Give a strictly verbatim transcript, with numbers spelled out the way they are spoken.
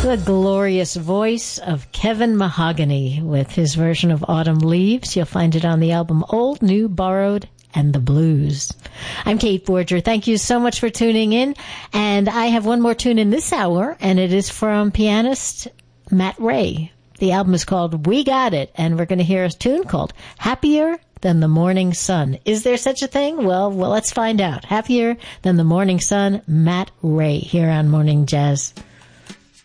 The glorious voice of Kevin Mahogany with his version of Autumn Leaves. You'll find it on the album Old, New, Borrowed, and the Blues. I'm Kate Borger. Thank you so much for tuning in. And I have one more tune in this hour, and it is from pianist Matt Ray. The album is called We Got It, and we're going to hear a tune called Happier Than the Morning Sun. Is there such a thing? Well, well, let's find out. Happier Than the Morning Sun, Matt Ray, here on Morning Jazz.